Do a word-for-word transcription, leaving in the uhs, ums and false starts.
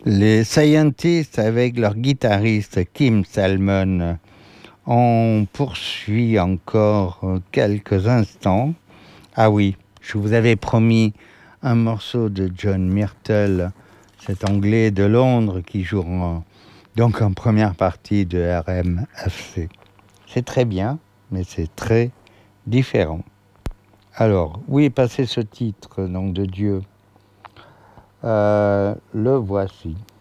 Les Scientists avec leur guitariste Kim Salmon. On poursuit encore quelques instants. Ah oui, je vous avais promis un morceau de John Myrtle, cet Anglais de Londres qui jouera donc en première partie de R M F C. C'est très bien, mais c'est très différent. Alors, où est passé ce titre donc de Dieu? Euh, le voici.